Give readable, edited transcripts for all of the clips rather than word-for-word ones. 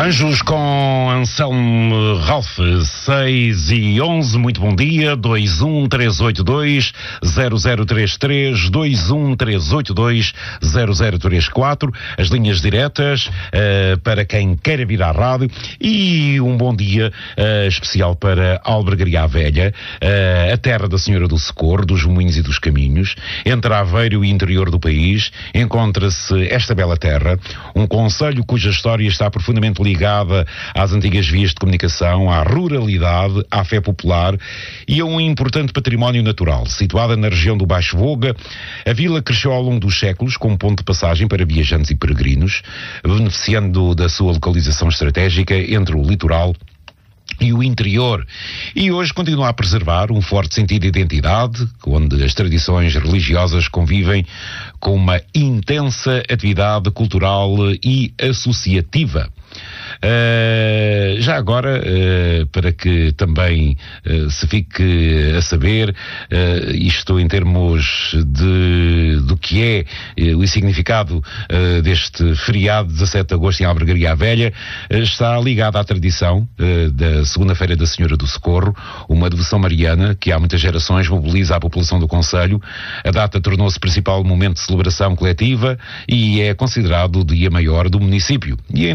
Anjos com Anselmo Ralph, 6:11, muito bom dia, 21382-0033, 21382-0034, as linhas diretas para quem queira vir à rádio, e um bom dia especial para Albergaria à Velha, a terra da Senhora do Socorro, dos Moinhos e dos Caminhos. Entre Aveiro e o interior do país encontra-se esta bela terra, um concelho cuja história está profundamente ligada às antigas vias de comunicação, à ruralidade, à fé popular e a um importante património natural. Situada na região do Baixo Voga, a vila cresceu ao longo dos séculos como ponto de passagem para viajantes e peregrinos, beneficiando da sua localização estratégica entre o litoral e o interior, e hoje continua a preservar um forte sentido de identidade, onde as tradições religiosas convivem com uma intensa atividade cultural e associativa. Já agora, para que também se fique a saber, isto em termos do que é o significado deste feriado de 17 de agosto em Albergaria à Velha, está ligado à tradição da Segunda-feira da Senhora do Socorro, uma devoção mariana que há muitas gerações mobiliza a população do concelho. A data tornou-se principal momento de celebração coletiva e é considerado o dia maior do município. E em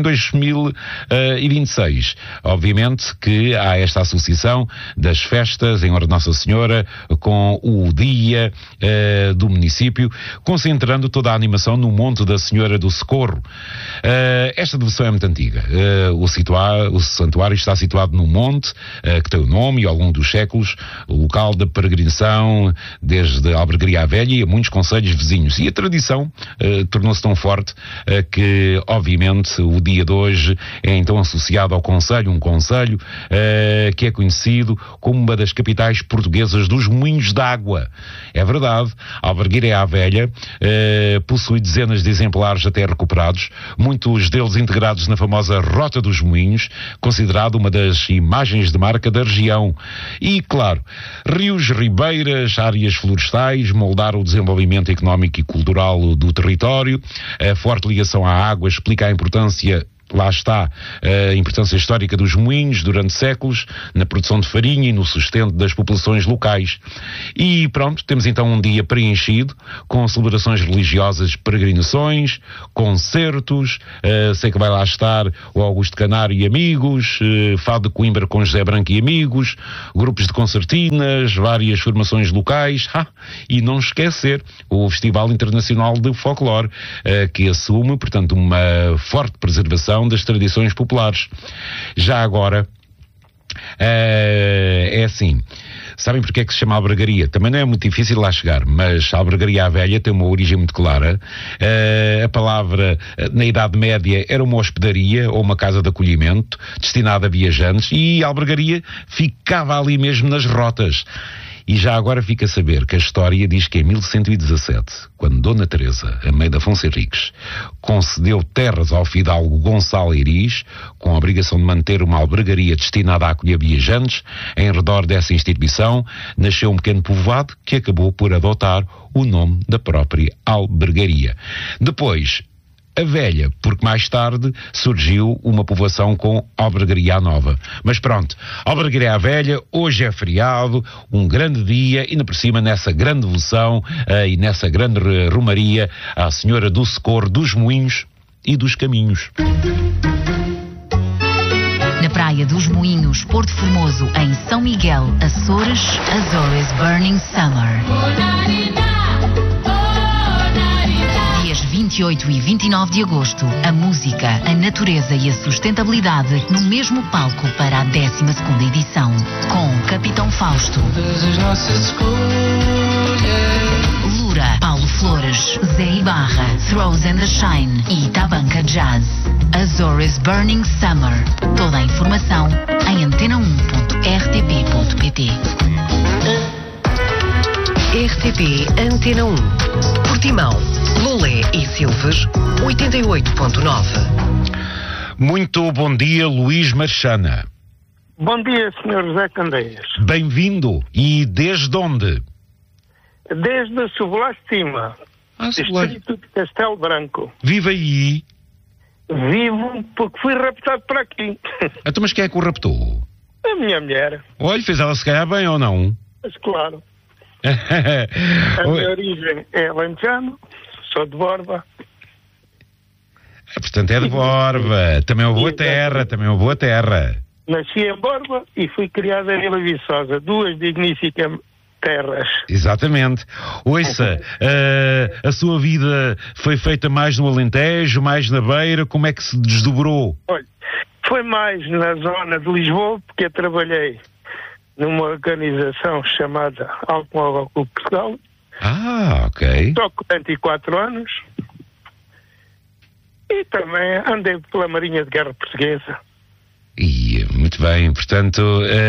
2026, obviamente que há esta associação das festas em honra de Nossa Senhora com o dia do município, concentrando toda a animação no Monte da Senhora do Socorro. Esta devoção é muito antiga. O santuário está situado no monte que tem o nome, e ao longo dos séculos, o local da peregrinação desde a Albergaria à Velha e a muitos concelhos vizinhos. E a tradição tornou-se tão forte que, obviamente, o dia de hoje é então associado ao concelho, um concelho que é conhecido como uma das capitais portuguesas dos moinhos de água. É verdade, a Albergaria à Velha possui dezenas de exemplares até recuperados, muitos deles integrados na famosa Rota dos Moinhos, considerado uma das imagens de marca da região. E, claro, rios, ribeiras, áreas florestais moldaram o desenvolvimento económico e cultural do território. A forte ligação à água explica a importância, lá está, a importância histórica dos moinhos durante séculos, na produção de farinha e no sustento das populações locais. E pronto, temos então um dia preenchido com celebrações religiosas, peregrinações, concertos, sei que vai lá estar o Augusto Canário e amigos, Fado de Coimbra com José Branco e amigos, grupos de concertinas, várias formações locais, e não esquecer o Festival Internacional de Folclore, que assume, portanto, uma forte preservação das tradições populares. Já agora, é assim, sabem porque é que se chama Albergaria? Também não é muito difícil lá chegar, mas a Albergaria à Velha tem uma origem muito clara. A palavra, na Idade Média, era uma hospedaria ou uma casa de acolhimento destinada a viajantes, e a Albergaria ficava ali mesmo nas rotas. E já agora fica a saber que a história diz que em 1117, quando Dona Teresa, a mãe de Afonso Henriques, concedeu terras ao fidalgo Gonçalo Iris, com a obrigação de manter uma albergaria destinada a acolher viajantes, em redor dessa instituição nasceu um pequeno povoado que acabou por adotar o nome da própria albergaria. Depois, a Velha, porque mais tarde surgiu uma povoação com Albergaria Nova. Mas pronto, Albergaria à Velha, hoje é feriado, um grande dia, e ainda por cima nessa grande devoção e nessa grande romaria à Senhora do Socorro, dos Moinhos e dos Caminhos. Na Praia dos Moinhos, Porto Formoso, em São Miguel, Açores, Azores Burning Summer. 28 e 29 de agosto, a música, a natureza e a sustentabilidade no mesmo palco para a 12ª edição, com Capitão Fausto, Lura, Paulo Flores, Zé Ibarra, Throws and the Shine e Tabanca Jazz. Azores Burning Summer. Toda a informação em antena1.rtp.pt. RTP Antena 1. Portimão, Lolé e Silves, 88.9. Muito bom dia, Luís Marchana. Bom dia, Sr. José Candeias. Bem-vindo. E desde onde? Desde Sobolá-Estima, distrito de Castelo Branco. Vive aí? Vivo porque fui raptado para aqui. Então, mas quem é que o raptou? A minha mulher. Olha, fez ela se calhar bem ou não? Mas claro. A minha origem é alentejano, sou de Borba. Portanto, é de Borba. Também é uma boa terra, também é uma boa terra. Nasci em Borba e fui criado em Vila Viçosa, duas digníficas terras. Exatamente. Ouça, a sua vida foi feita mais no Alentejo, mais na Beira, como é que se desdobrou? Olha, foi mais na zona de Lisboa, porque eu trabalhei numa organização chamada Automóvel Clube Portugal. Ah, ok. Só 44 anos. E também andei pela Marinha de Guerra Portuguesa. Muito bem, portanto,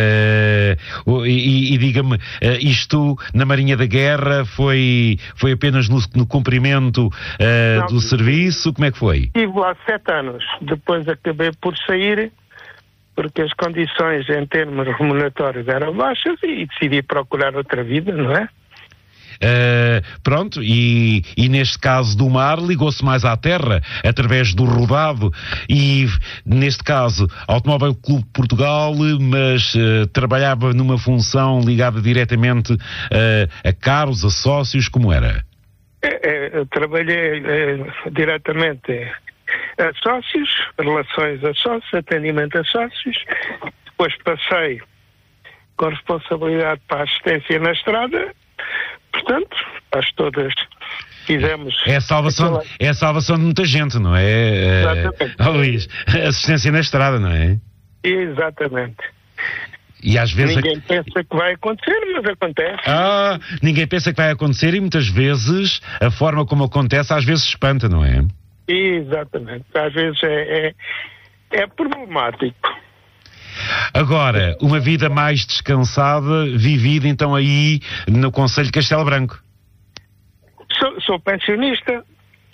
diga-me, isto na Marinha da Guerra foi apenas no cumprimento do serviço? Como é que foi? Estive lá 7 anos, depois acabei por sair, porque as condições em termos remuneratórios eram baixas e decidi procurar outra vida, não é? Pronto, e neste caso do mar ligou-se mais à terra, através do rodado, e neste caso Automóvel Clube Portugal, mas trabalhava numa função ligada diretamente a carros, a sócios, como era? Eu trabalhei diretamente a sócios, relações a sócios, atendimento a sócios, depois passei com responsabilidade para a assistência na estrada. Portanto, acho todas fizemos... É a salvação de muita gente, não é? Exatamente. Luís, assistência na estrada, não é? Exatamente. E às vezes... Ninguém pensa que vai acontecer, mas acontece. Ninguém pensa que vai acontecer e muitas vezes a forma como acontece às vezes espanta, não é? Exatamente. Às vezes é problemático. Agora, uma vida mais descansada, vivida então aí no concelho de Castelo Branco. Sou pensionista,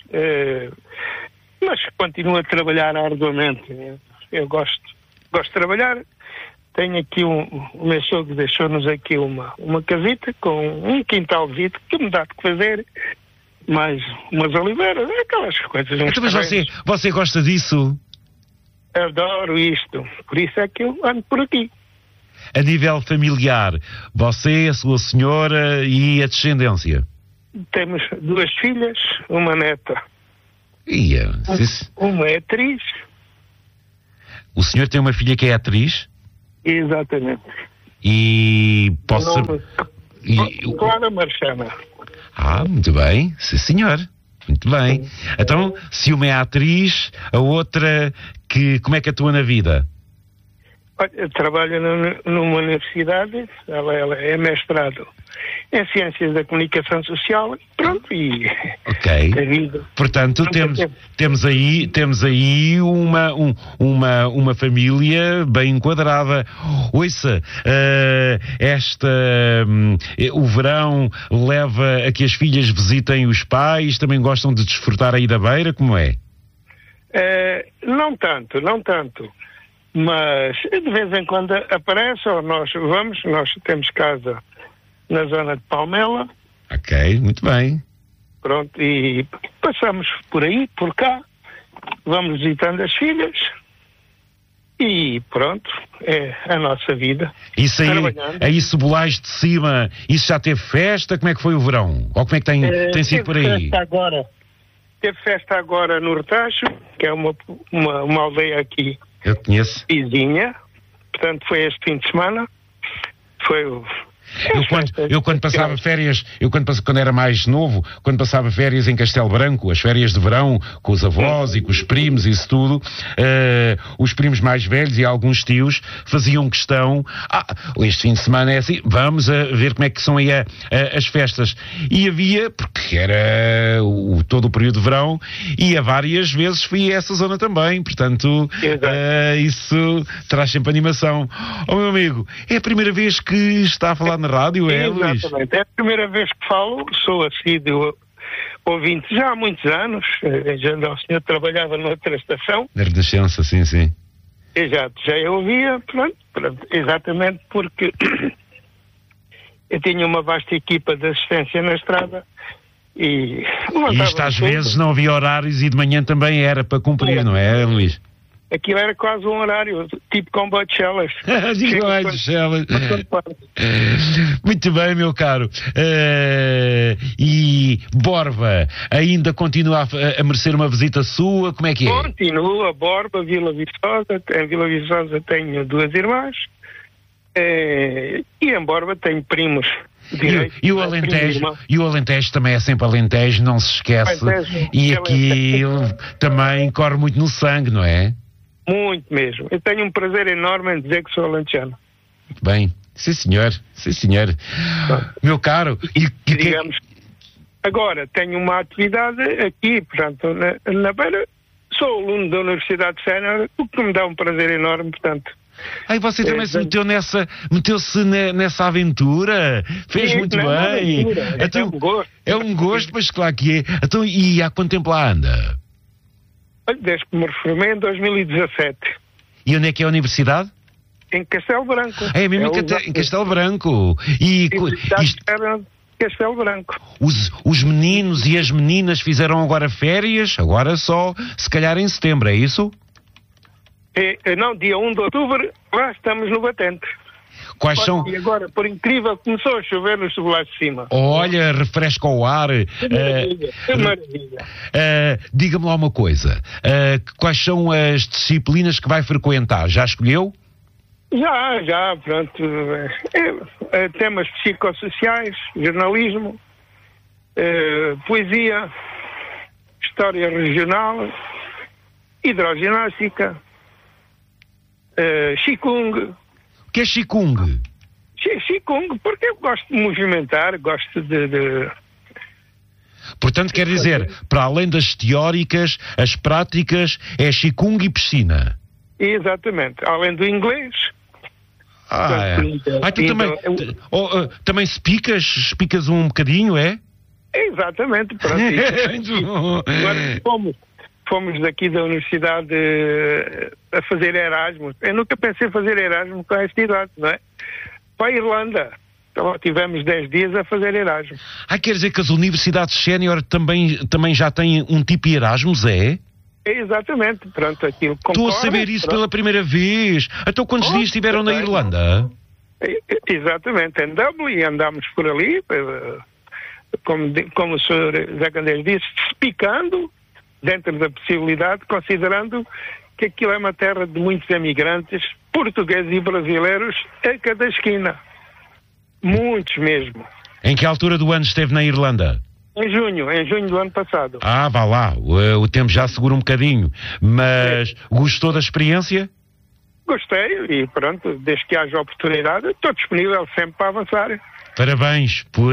mas continuo a trabalhar arduamente. Eu gosto de trabalhar. Tenho aqui o meu sogro deixou-nos aqui uma casita com um quintalzito que me dá de fazer, mais umas oliveiras, aquelas coisas. Então, mas você gosta disso? Adoro isto, por isso é que eu ando por aqui. A nível familiar, você, a sua senhora e a descendência? Temos 2 filhas, uma neta. Uma é atriz. O senhor tem uma filha que é atriz? Exatamente. E posso saber... Clara Marchana. Muito bem, sim senhor. Muito bem. Então, se uma é atriz, a outra, como é que atua na vida? Olha, trabalha numa universidade, ela é mestrado em Ciências da Comunicação Social, pronto, e... Ok. Portanto, temos aí uma família bem enquadrada. Ouça, o verão leva a que as filhas visitem os pais, também gostam de desfrutar aí da beira, como é? Não tanto. Mas de vez em quando aparece, ou nós temos casa na zona de Palmela. Ok, muito bem. Pronto, e passamos por aí, por cá, vamos visitando as filhas e pronto, é a nossa vida. Isso aí Cebolais de Cima, isso já teve festa? Como é que foi o verão? Ou como é que tem sido por aí? Teve festa agora no Retacho, que é uma aldeia aqui. Eu conheço. Vizinha, portanto foi este fim de semana. Foi o... Eu quando passava férias, quando era mais novo, quando passava férias em Castelo Branco, as férias de verão, com os avós e com os primos e isso tudo, os primos mais velhos e alguns tios faziam questão, este fim de semana é assim, vamos a ver como é que são aí as festas. E havia, porque era todo o período de verão, e a várias vezes fui a essa zona também, portanto, isso traz sempre animação. Meu amigo, é a primeira vez que está a falar na rádio, Luís? Exatamente, é a primeira vez que falo, sou assíduo ouvinte já há muitos anos, o senhor trabalhava noutra estação. Na Renascença, sim. Exato, já eu ouvia, pronto, exatamente porque eu tinha uma vasta equipa de assistência na estrada E isto às vezes não havia horários e de manhã também era para cumprir, não é, Luís? Aquilo era quase um horário, tipo com Bachelas. Muito bem, meu caro. E Borba ainda continua a merecer uma visita sua? Como é que é? Continua, Borba, Vila Viçosa. Em Vila Viçosa tenho 2 irmãs. E em Borba tenho primos. E o Alentejo também é sempre Alentejo, não se esquece. E aquilo também corre muito no sangue, não é? Muito mesmo. Eu tenho um prazer enorme em dizer que sou alentejano. Muito bem. Sim, senhor. Sim, senhor. Meu caro, digamos, agora tenho uma atividade aqui, portanto, na Beira. Sou aluno da Universidade Sénior, o que me dá um prazer enorme, portanto. Você também se meteu-se nessa aventura? Fez muito bem. Então, é um gosto. É um gosto, mas claro que é. Então, e há quanto tempo lá anda? Desde que me reformei em 2017. E onde é que é a universidade? Em Castelo Branco. É mesmo em Castelo Branco. Castelo Branco. Os meninos e as meninas fizeram agora férias, agora só, se calhar em setembro, é isso? Não, dia 1 de outubro, lá estamos no batente. Quais são? E agora, por incrível, começou a chover nos lá de cima. Olha, refresca o ar. Que maravilha. Diga-me lá uma coisa. Quais são as disciplinas que vai frequentar? Já escolheu? Já, pronto. Temas psicossociais, jornalismo, poesia, história regional, hidroginástica, Qigong. O que é Qigong? Qigong, porque eu gosto de movimentar, gosto de... Portanto, quer dizer, para além das teóricas, as práticas é Qigong e piscina. Exatamente. Além do inglês. Tu também se picas um bocadinho, é? Exatamente. Pronto. Agora fomos daqui da universidade a fazer Erasmus. Eu nunca pensei em fazer Erasmus com esta idade, não é? Para a Irlanda. Então tivemos 10 dias a fazer Erasmus. Quer dizer que as universidades sénior também já têm um tipo de Erasmus, é? Exatamente. Pronto, aquilo concorre. Estou a saber isso pela primeira vez. Então quantos dias estiveram na Irlanda? Exatamente. Em Dublin, andámos por ali, como o Sr. Zé Candeias disse, picando, dentro da possibilidade, considerando que aquilo é uma terra de muitos emigrantes, portugueses e brasileiros, a cada esquina. Muitos mesmo. Em que altura do ano esteve na Irlanda? Em junho do ano passado. Vá lá, o tempo já segura um bocadinho, mas gostou da experiência? Gostei e pronto, desde que haja oportunidade, estou disponível sempre para avançar. Parabéns por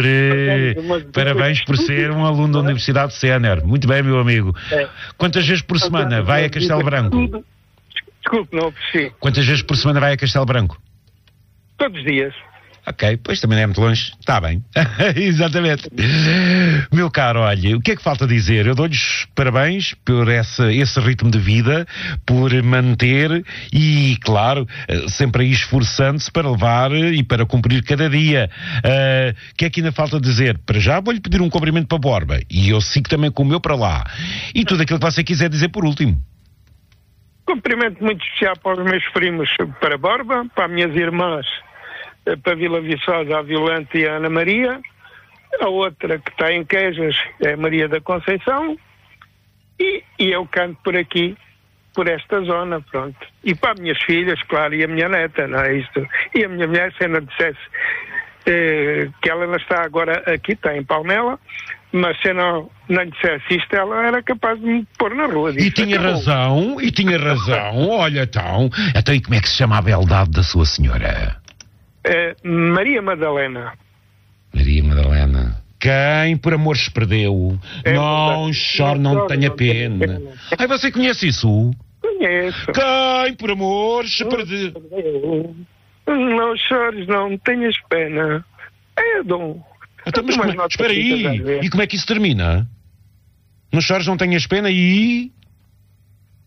ser um aluno da Universidade Sénior. Muito bem, meu amigo. Quantas vezes por semana vai a Castelo Branco? Desculpe, não percebi. Quantas vezes por semana vai a Castelo Branco? Todos os dias. Ok, pois também não é muito longe. Está bem. Exatamente. Meu caro, olha, o que é que falta dizer? Eu dou-lhes parabéns por esse ritmo de vida, por manter e, claro, sempre aí esforçando-se para levar e para cumprir cada dia. O que é que ainda falta dizer? Para já vou-lhe pedir um cumprimento para Borba e eu sigo também com o meu para lá. E tudo aquilo que você quiser dizer por último. Cumprimento muito especial para os meus primos para Borba, para as minhas irmãs para Vila Viçosa, a Violante e a Ana Maria. A outra que está em Quejas é a Maria da Conceição. E eu canto por aqui, por esta zona, pronto. E para as minhas filhas, claro, e a minha neta, não é isto? E a minha mulher, se ela dissesse que ela não está agora aqui, está em Palmela, mas se eu não lhe dissesse isto, ela era capaz de me pôr na rua. E tinha razão. Olha, então, e como é que se chama a beldade da sua senhora? Maria Madalena. Maria Madalena. Quem por amor se perdeu, não chore, não tenha pena. Você conhece isso? Conheço. Quem por amor se perdeu. Não chores, não tenhas pena. É dom. Então, mas espera aí. E como é que isso termina? Não chores, não tenhas pena e...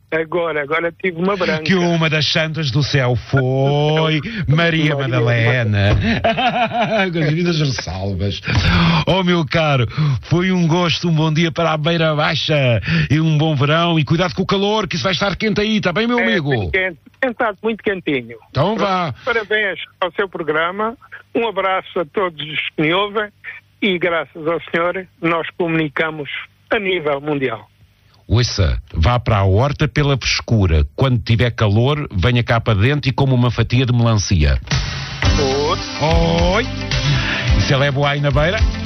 Agora tive uma branca. Que uma das santas do céu foi Maria Madalena. Com as vidas ressalvas. Oh, meu caro, foi um gosto, um bom dia para a Beira Baixa e um bom verão. E cuidado com o calor, que isso vai estar quente aí, está bem, meu amigo? Muito quente, sentado muito quentinho. Então vá. Parabéns ao seu programa, um abraço a todos os que me ouvem e graças ao senhor nós comunicamos a nível mundial. Ouça, vá para a horta pela frescura. Quando tiver calor, venha cá para dentro e coma uma fatia de melancia. Oi! E se ela é boa aí na beira?